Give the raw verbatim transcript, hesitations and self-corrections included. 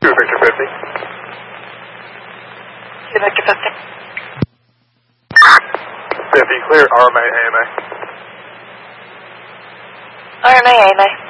two Victor fifty. two Victor fifty. fifty, clear R M A, A M A. R M A, A M A.